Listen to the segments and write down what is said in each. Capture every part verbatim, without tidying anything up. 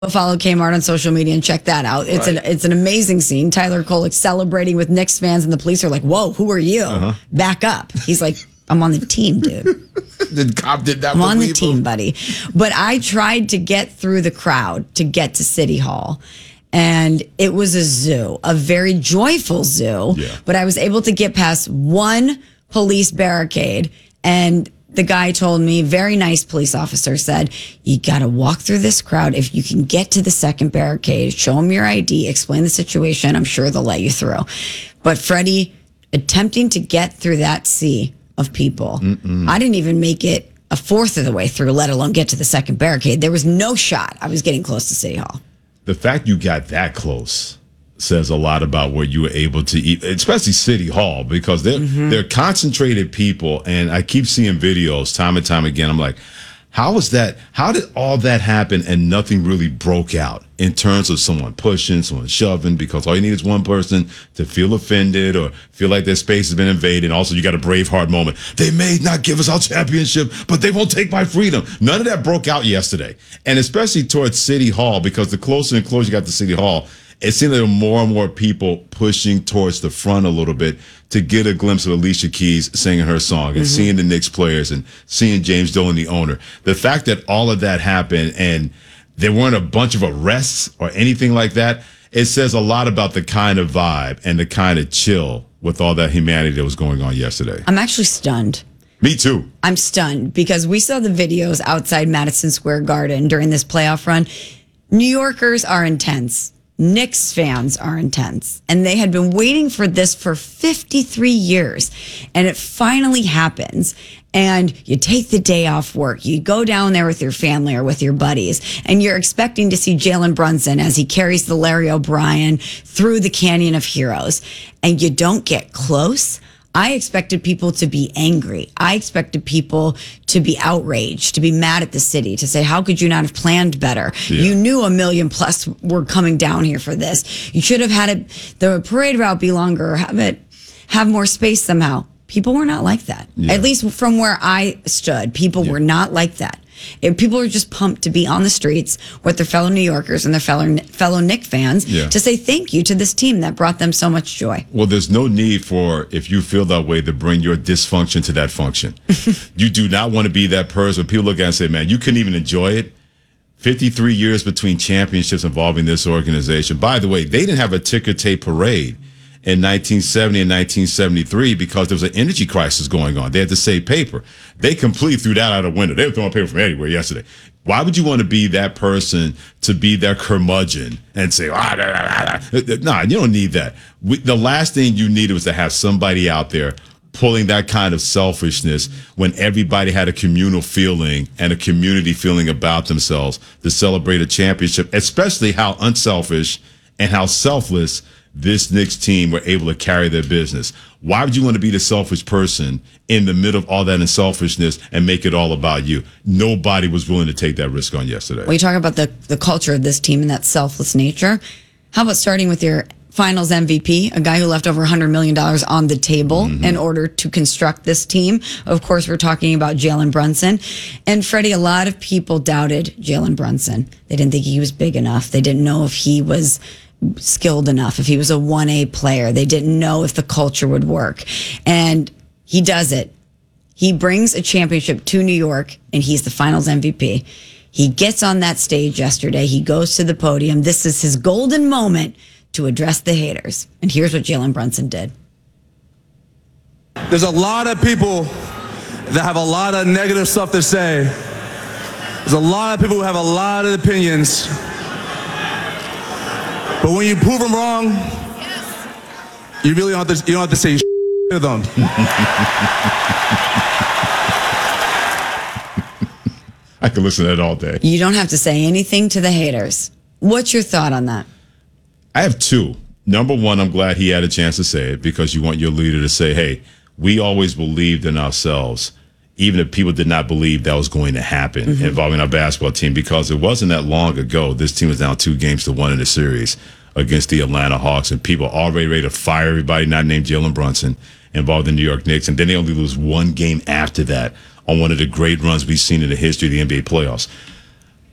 Follow Kmart on social media and check that out. It's right. an it's an amazing scene. Tyler Kolek celebrating with Knicks fans, and the police are like, "Whoa, who are you? Uh-huh. Back up!" He's like, "I'm on the team, dude." The cop did that. I'm on the team, buddy. But I tried to get through the crowd to get to City Hall, and it was a zoo, a very joyful zoo. Yeah. But I was able to get past one police barricade, and the guy told me, very nice police officer said, you got to walk through this crowd. If you can get to the second barricade, show them your I D, explain the situation, I'm sure they'll let you through. But Freddie, attempting to get through that sea of people, Mm-mm. I didn't even make it a fourth of the way through, let alone get to the second barricade. There was no shot I was getting close to City Hall. The fact you got that close says a lot about what you were able to eat, especially City Hall, because they're, mm-hmm. they're concentrated people. And I keep seeing videos time and time again. I'm like, how was that? How did all that happen and nothing really broke out in terms of someone pushing, someone shoving? Because all you need is one person to feel offended or feel like their space has been invaded. Also, you got a Braveheart moment. They may not give us our championship, but they won't take my freedom. None of that broke out yesterday. And especially towards City Hall, because the closer and closer you got to City Hall, it seemed like there were more and more people pushing towards the front a little bit to get a glimpse of Alicia Keys singing her song and mm-hmm. seeing the Knicks players and seeing James Dolan, the owner. The fact that all of that happened and there weren't a bunch of arrests or anything like that, it says a lot about the kind of vibe and the kind of chill with all that humanity that was going on yesterday. I'm actually stunned. Me too. I'm stunned because we saw the videos outside Madison Square Garden during this playoff run. New Yorkers are intense. Knicks fans are intense, and they had been waiting for this for fifty-three years, and it finally happens. And you take the day off work, you go down there with your family or with your buddies, and you're expecting to see Jalen Brunson as he carries the Larry O'Brien through the Canyon of Heroes, and you don't get close. I expected people to be angry. I expected people to be outraged, to be mad at the city, to say, how could you not have planned better? Yeah. You knew a million plus were coming down here for this. You should have had it, the parade route be longer, or have it, have more space somehow. People were not like that. Yeah. At least from where I stood, people yeah. were not like that. It, people were just pumped to be on the streets with their fellow New Yorkers and their fellow fellow Knicks fans yeah. to say thank you to this team that brought them so much joy. Well, there's no need for, if you feel that way, to bring your dysfunction to that function. You do not want to be that person. People look at it and say, man, you couldn't even enjoy it. fifty-three years between championships involving this organization. By the way, they didn't have a ticker tape parade in nineteen seventy and nineteen seventy-three because there was an energy crisis going on. They had to save paper. They completely threw that out of the window. They were throwing paper from anywhere yesterday. Why would you want to be that person, to be their curmudgeon and say, ah, nah, nah, nah. nah, you don't need that. We, the last thing you needed was to have somebody out there pulling that kind of selfishness when everybody had a communal feeling and a community feeling about themselves to celebrate a championship, especially how unselfish and how selfless this Knicks team were able to carry their business. Why would you want to be the selfish person in the middle of all that unselfishness and make it all about you? Nobody was willing to take that risk on yesterday. Well, you talk about the, the culture of this team and that selfless nature. How about starting with your finals M V P, a guy who left over one hundred million dollars on the table mm-hmm. in order to construct this team? Of course, we're talking about Jalen Brunson. And Freddie, a lot of people doubted Jalen Brunson. They didn't think he was big enough. They didn't know if he was skilled enough, if he was a one A player. They didn't know if the culture would work. And he does it. He brings a championship to New York, and he's the finals M V P. He gets on that stage yesterday. He goes to the podium. This is his golden moment to address the haters. And here's what Jalen Brunson did. There's a lot of people that have a lot of negative stuff to say. There's a lot of people who have a lot of opinions. But when you prove them wrong, you really don't have to, you don't have to say shit to them. I could listen to that all day. You don't have to say anything to the haters. What's your thought on that? I have two. Number one, I'm glad he had a chance to say it, because you want your leader to say, hey, we always believed in ourselves, even if people did not believe that was going to happen mm-hmm. involving our basketball team, because it wasn't that long ago. This team was down two games to one in the series against the Atlanta Hawks, and people already ready to fire everybody not named Jalen Brunson involved in the New York Knicks, and then they only lose one game after that on one of the great runs we've seen in the history of the N B A playoffs.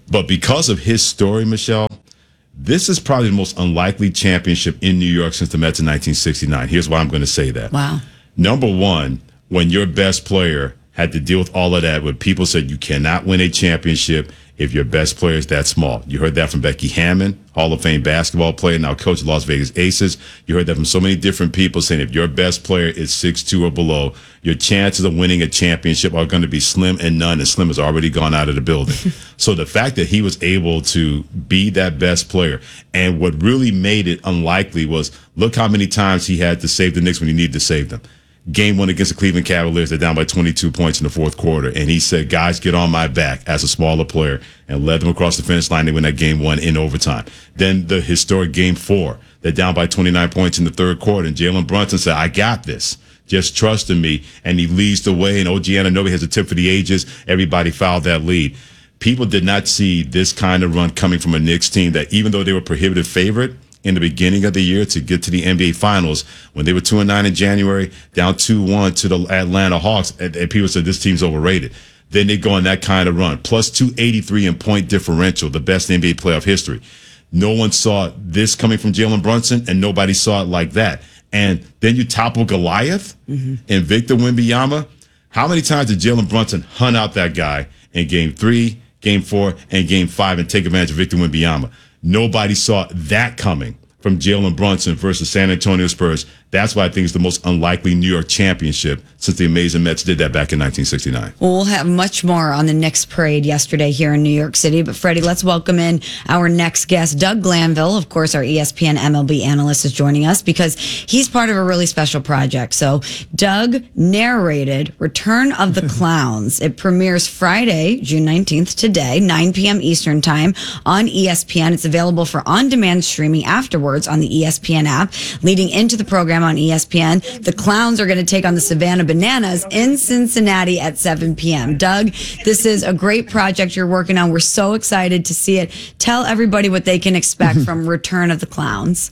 But because of his story, Michelle, this is probably the most unlikely championship in New York since the Mets in nineteen sixty-nine. Here's why I'm going to say that. Wow. Number one, when your best player had to deal with all of that, when people said you cannot win a championship if your best player is that small. You heard that from Becky Hammon, Hall of Fame basketball player, now coach of Las Vegas Aces. You heard that from so many different people saying if your best player is six two or below, your chances of winning a championship are going to be slim and none, and Slim has already gone out of the building. So the fact that he was able to be that best player, and what really made it unlikely was look how many times he had to save the Knicks when he needed to save them. Game one against the Cleveland Cavaliers, they're down by twenty-two points in the fourth quarter. And he said, guys, get on my back as a smaller player, and led them across the finish line. They win that game one in overtime. Then the historic game four, they're down by twenty-nine points in the third quarter. And Jalen Brunson said, I got this. Just trust in me. And he leads the way. And O G Anunoby has a tip for the ages. Everybody fouled that lead. People did not see this kind of run coming from a Knicks team that, even though they were prohibitive favorite in the beginning of the year to get to the N B A Finals, when they were two and nine in January, down two one to the Atlanta Hawks, and, and people said this team's overrated. Then they go on that kind of run, plus two eighty-three in point differential, the best in N B A playoff history. No one saw this coming from Jalen Brunson, and nobody saw it like that. And then you topple Goliath mm-hmm. and Victor Wembanyama. How many times did Jalen Brunson hunt out that guy in game three, game four, and game five and take advantage of Victor Wembanyama? Nobody saw that coming from Jalen Brunson versus San Antonio Spurs. That's why I think it's the most unlikely New York championship since the amazing Mets did that back in nineteen sixty-nine. Well, we'll have much more on the Knicks parade yesterday here in New York City. But Freddie, let's welcome in our next guest, Doug Glanville. Of course, our E S P N M L B analyst is joining us because he's part of a really special project. So Doug narrated Return of the Clowns. It premieres Friday, June nineteenth, today, nine p.m. Eastern time on E S P N. It's available for on-demand streaming afterwards on the E S P N app. Leading into the program on E S P N, the Clowns are going to take on the Savannah Bananas in Cincinnati at seven p.m. Doug, this is a great project you're working on. We're so excited to see it. Tell everybody what they can expect from Return of the Clowns.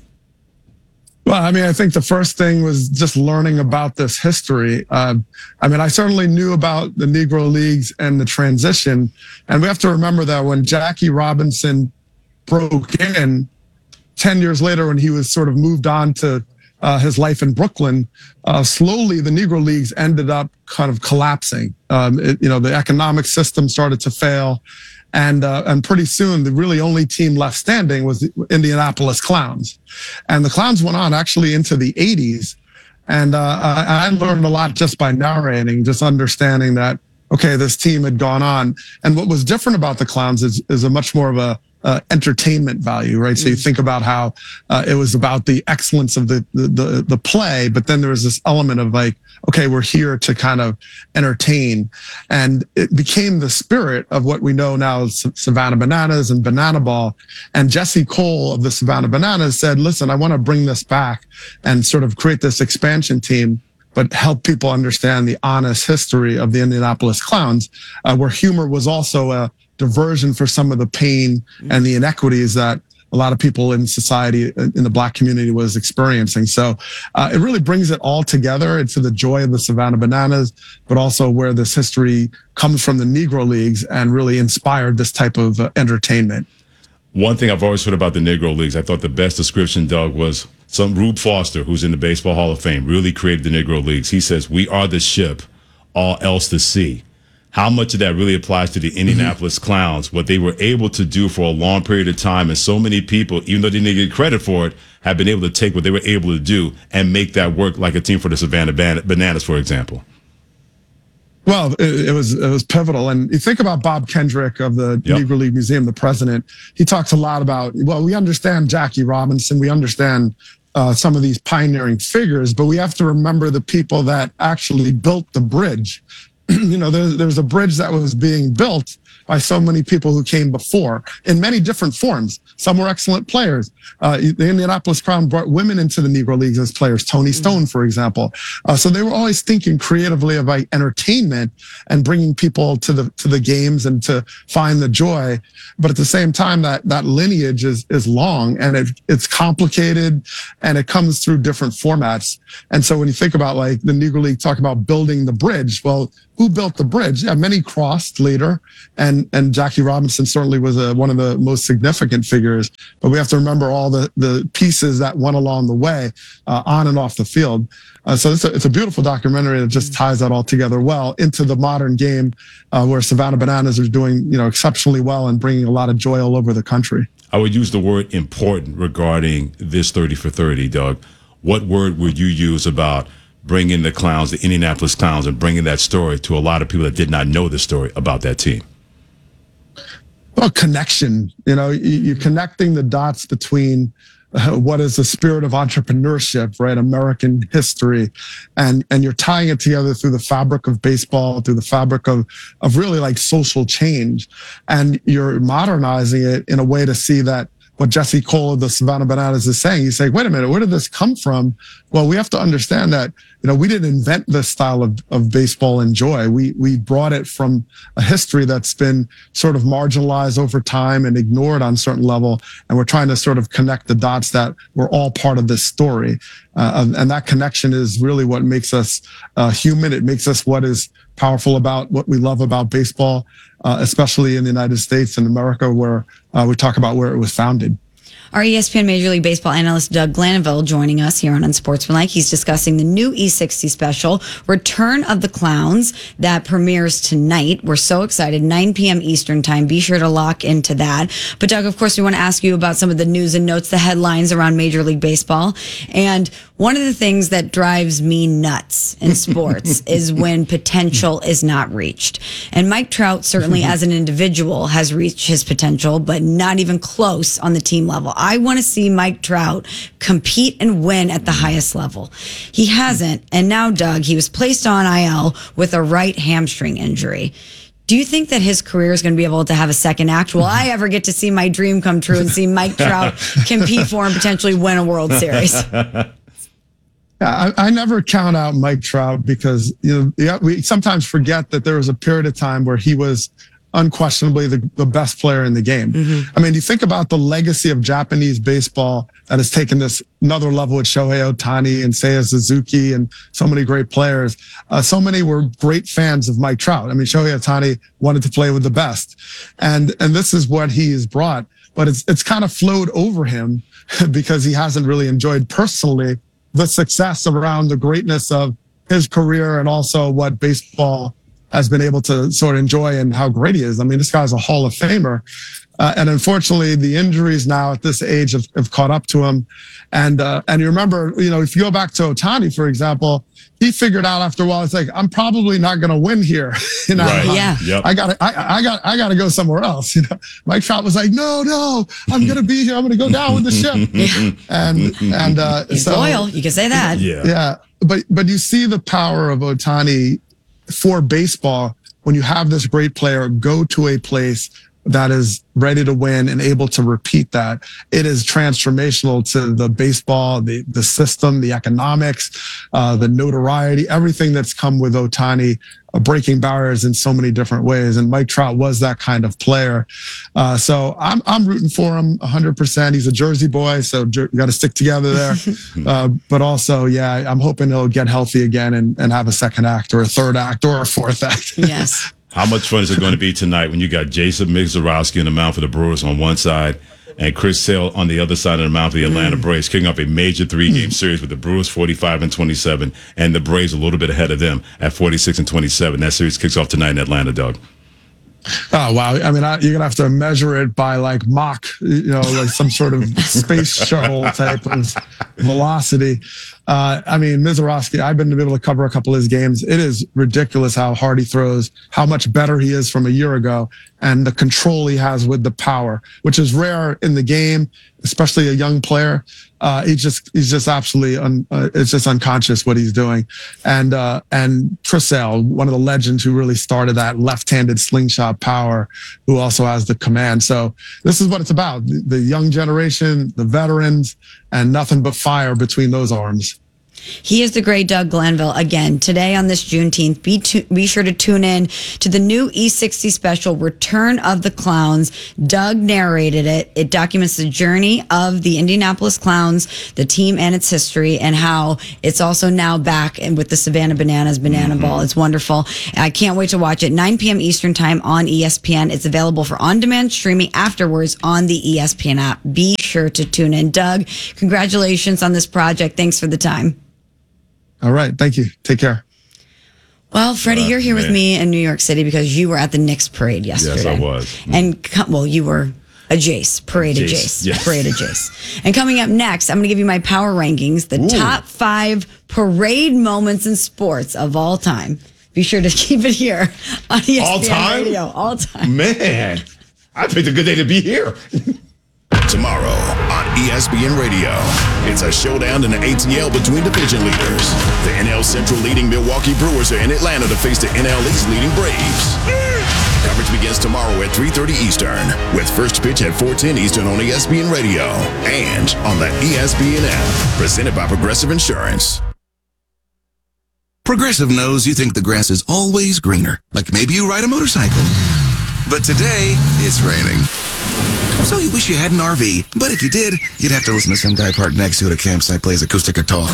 Well, I mean, I think the first thing was just learning about this history. Uh, I mean, I certainly knew about the Negro Leagues and the transition. And we have to remember that when Jackie Robinson broke in ten years later, when he was sort of moved on to uh, his life in Brooklyn, uh, slowly the Negro Leagues ended up kind of collapsing. Um, it, you know, the economic system started to fail. And uh, and pretty soon, the really only team left standing was the Indianapolis Clowns. And the Clowns went on actually into the eighties. And uh, I, I learned a lot just by narrating, just understanding that, okay, this team had gone on. And what was different about the Clowns is, is a much more of a uh, entertainment value, right? Mm. So you think about how uh, it was about the excellence of the, the, the, the play, but then there was this element of like, okay, we're here to kind of entertain. And it became the spirit of what we know now as Savannah Bananas and Banana Ball. And Jesse Cole of the Savannah Bananas said, listen, I want to bring this back and sort of create this expansion team, but help people understand the honest history of the Indianapolis Clowns, uh, where humor was also a diversion for some of the pain and the inequities that a lot of people in society, in the Black community, was experiencing. So uh, it really brings it all together into the joy of the Savannah Bananas, but also where this history comes from the Negro Leagues and really inspired this type of uh, entertainment. One thing I've always heard about the Negro Leagues, I thought the best description, Doug, was some Rube Foster, who's in the Baseball Hall of Fame, really created the Negro Leagues. He says, we are the ship, all else the sea. How much of that really applies to the Indianapolis Clowns, what they were able to do for a long period of time, and so many people, even though they didn't get credit for it, have been able to take what they were able to do and make that work, like a team for the Savannah Bananas, for example. Well, it, it was it was pivotal. And you think about Bob Kendrick of the yep. Negro League Museum, the president, he talks a lot about, well, we understand Jackie Robinson, we understand uh, some of these pioneering figures, but we have to remember the people that actually built the bridge. You know, there's, there's a bridge that was being built by so many people who came before in many different forms. Some were excellent players. Uh, the Indianapolis Crown brought women into the Negro Leagues as players, Tony Stone, for example. Uh, so they were always thinking creatively about entertainment and bringing people to the to the games and to find the joy. But at the same time, that that lineage is is long and it, it's complicated and it comes through different formats. And so when you think about like the Negro League talk about building the bridge, well, who built the bridge? Yeah, many crossed later, and and Jackie Robinson certainly was a, one of the most significant figures. But we have to remember all the the pieces that went along the way, uh, on and off the field. Uh, so it's a, it's a beautiful documentary that just ties that all together well into the modern game, uh, where Savannah Bananas are doing, you know, exceptionally well and bringing a lot of joy all over the country. I would use the word important regarding this thirty for thirty, Doug. What word would you use about bringing the Clowns, the Indianapolis Clowns, and bringing that story to a lot of people that did not know the story about that team? Well, connection. You know, you're connecting the dots between uh, what is the spirit of entrepreneurship, right? American history, and and you're tying it together through the fabric of baseball, through the fabric of of really like social change, and you're modernizing it in a way to see that what Jesse Cole of the Savannah Bananas is saying. He's saying, wait a minute, where did this come from? Well, we have to understand that, you know, we didn't invent this style of, of baseball and joy. We, we brought it from a history that's been sort of marginalized over time and ignored on a certain level. And we're trying to sort of connect the dots that we're all part of this story. Uh, and that connection is really what makes us uh, human. It makes us what is powerful about what we love about baseball, uh, especially in the United States and America, where uh, we talk about where it was founded. Our E S P N Major League Baseball analyst Doug Glanville joining us here on Unsportsmanlike. He's discussing the new E sixty special, Return of the Clowns, that premieres tonight. We're so excited, nine p.m. Eastern time. Be sure to lock into that. But Doug, of course, we want to ask you about some of the news and notes, the headlines around Major League Baseball. And one of the things that drives me nuts in sports is when potential is not reached. And Mike Trout, certainly as an individual, has reached his potential, but not even close on the team level. I want to see Mike Trout compete and win at the highest level. He hasn't. And now, Doug, he was placed on I L with a right hamstring injury. Do you think that his career is going to be able to have a second act? Will I ever get to see my dream come true and see Mike Trout compete for and potentially win a World Series? Yeah, I, I never count out Mike Trout because, you know, yeah, we sometimes forget that there was a period of time where he was unquestionably the, the best player in the game. Mm-hmm. I mean, you think about the legacy of Japanese baseball that has taken this another level with Shohei Ohtani and Seiya Suzuki and so many great players. Uh, so many were great fans of Mike Trout. I mean, Shohei Ohtani wanted to play with the best. And, and this is what he has brought, but it's, it's kind of flowed over him because he hasn't really enjoyed personally the success around the greatness of his career and also what baseball has been able to sort of enjoy and how great he is. I mean, this guy's a Hall of Famer. Uh, and unfortunately, the injuries now at this age have, have caught up to him. And uh, and you remember, you know, if you go back to Ohtani, for example, he figured out after a while, it's like, I'm probably not going to win here. You know, right. Yeah. Yep. I got I, I got I got to go somewhere else. You know, Mike Trout was like, no, no, I'm going to be here. I'm going to go down with the ship. Yeah. And and uh, He's so, loyal. You can say that. Yeah. yeah. But but you see the power of Ohtani for baseball when you have this great player go to a place that is ready to win and able to repeat that. It is transformational to the baseball, the, the system, the economics, uh, the notoriety, everything that's come with Ohtani, uh, breaking barriers in so many different ways. And Mike Trout was that kind of player. Uh, so I'm, I'm rooting for him one hundred percent. He's a Jersey boy, so you got to stick together there. uh, but also, yeah, I'm hoping he'll get healthy again and, and have a second act or a third act or a fourth act. Yes. How much fun is it going to be tonight when you got Jason Migzorowski in the mound for the Brewers on one side and Chris Sale on the other side of the mound for the Atlanta mm. Braves, kicking up a major three-game mm. series with the Brewers forty-five and twenty-seven and the Braves a little bit ahead of them at forty-six and twenty-seven. That series kicks off tonight in Atlanta, Doug. Oh, wow. I mean, I, you're going to have to measure it by like Mach, you know, like some sort of space shuttle type of velocity. Uh, I mean, Mizorowski, I've been able to cover a couple of his games. It is ridiculous how hard he throws, how much better he is from a year ago, and the control he has with the power, which is rare in the game, especially a young player. Uh, he just, he's just absolutely, un, uh, it's just unconscious what he's doing. And, uh, and Chris Sale, one of the legends who really started that left-handed slingshot power, who also has the command. So this is what it's about. The, the young generation, the veterans, and nothing but fire between those arms. He is the great Doug Glanville. Again, today on this Juneteenth, be, tu- be sure to tune in to the new E sixty special, Return of the Clowns. Doug narrated it. It documents the journey of the Indianapolis Clowns, the team and its history, and how it's also now back and with the Savannah Bananas Banana mm-hmm. Ball. It's wonderful. I can't wait to watch it. nine p.m. Eastern Time on E S P N. It's available for on-demand streaming afterwards on the E S P N app. Be sure to tune in. Doug, congratulations on this project. Thanks for the time. All right. Thank you. Take care. Well, Freddie, uh, you're here man. with me in New York City because you were at the Knicks parade yesterday. Yes, I was. Mm. And, well, you were a Jace, parade Jace. of Jace. Yes. Parade of Jace. And coming up next, I'm going to give you my power rankings, the Ooh. top five parade moments in sports of all time. Be sure to keep it here on E S P N all time? Radio. All time. Man, I picked a good day to be here. Tomorrow on E S P N Radio, it's a showdown in the A T L between division leaders. The N L Central leading Milwaukee Brewers are in Atlanta to face the N L East leading Braves. Coverage begins tomorrow at three thirty Eastern, with first pitch at four ten Eastern on E S P N Radio and on the E S P N app, presented by Progressive Insurance. Progressive knows you think the grass is always greener, like maybe you ride a motorcycle. But today, it's raining. So you wish you had an R V, but if you did, you'd have to listen to some guy parked next to you at a campsite plays acoustic guitar.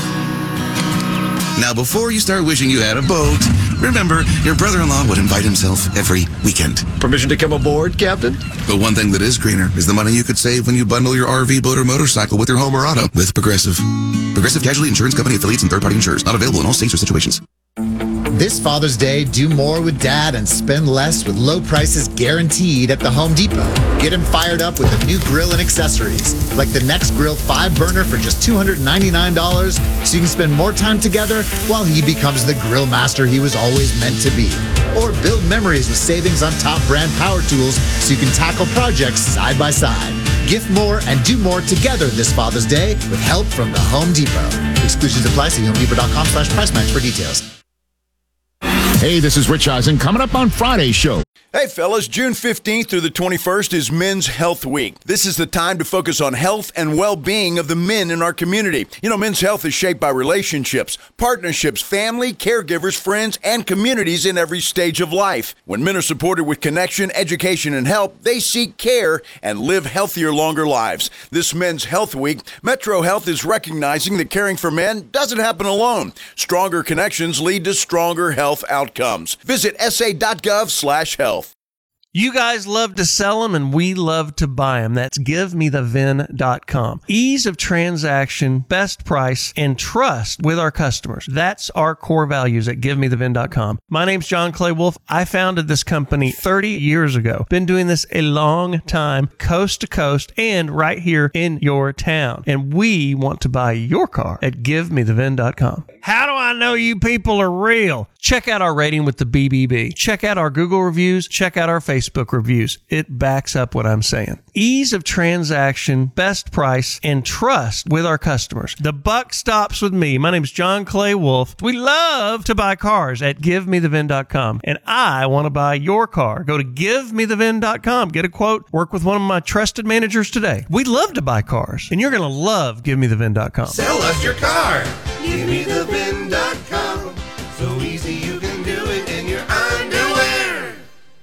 Now, before you start wishing you had a boat, remember, your brother-in-law would invite himself every weekend. Permission to come aboard, Captain? But one thing that is greener is the money you could save when you bundle your R V, boat, or motorcycle with your home or auto with Progressive. Progressive Casualty Insurance Company affiliates and third-party insurers. Not available in all states or situations. This Father's Day, do more with Dad and spend less with low prices guaranteed at the Home Depot. Get him fired up with a new grill and accessories, like the Next Grill five burner for just two hundred ninety-nine dollars, so you can spend more time together while he becomes the grill master he was always meant to be. Or build memories with savings on top brand power tools so you can tackle projects side by side. Gift more and do more together this Father's Day with help from the Home Depot. Exclusions apply. See homedepot.com slash price match for details. Hey, this is Rich Eisen. Coming up on Friday's show. Hey, fellas, June fifteenth through the twenty-first is Men's Health Week. This is the time to focus on health and well-being of the men in our community. You know, men's health is shaped by relationships, partnerships, family, caregivers, friends, and communities in every stage of life. When men are supported with connection, education, and help, they seek care and live healthier, longer lives. This Men's Health Week, Metro Health is recognizing that caring for men doesn't happen alone. Stronger connections lead to stronger health outcomes. Visit s a dot gov slash health. You guys love to sell them, and we love to buy them. That's give me the V I N dot com. Ease of transaction, best price, and trust with our customers. That's our core values at give me the V I N dot com. My name's John Clay Wolf. I founded this company thirty years ago. Been doing this a long time, coast to coast, and right here in your town. And we want to buy your car at give me the V I N dot com. How do I know you people are real? Check out our rating with the B B B. Check out our Google reviews. Check out our Facebook reviews. It backs up what I'm saying. Ease of transaction, best price, and trust with our customers. The buck stops with me. My name is John Clay Wolf. We love to buy cars at give me the V I N dot com, and I want to buy your car. Go to give me the V I N dot com. Get a quote. Work with one of my trusted managers today. We love to buy cars, and you're going to love give me the V I N dot com. Sell us your car. give me the V I N dot com. So easy you can do it in your underwear.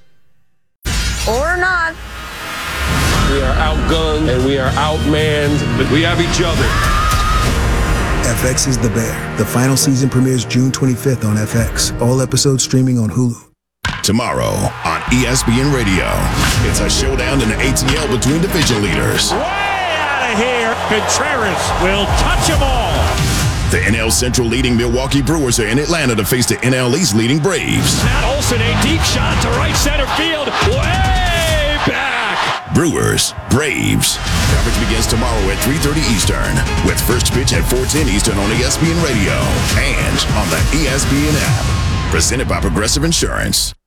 Or not. We are outgunned and we are outmanned, but we have each other. F X is The Bear. The final season premieres June twenty-fifth on F X. All episodes streaming on Hulu. Tomorrow on E S P N Radio, it's a showdown in the A T L between division leaders. Way out of here. Contreras will touch them all. The N L Central leading Milwaukee Brewers are in Atlanta to face the N L East leading Braves. Matt Olson, a deep shot to right center field. Way back. Brewers, Braves. Coverage begins tomorrow at three thirty Eastern, with first pitch at four ten Eastern on E S P N Radio and on the E S P N app. Presented by Progressive Insurance.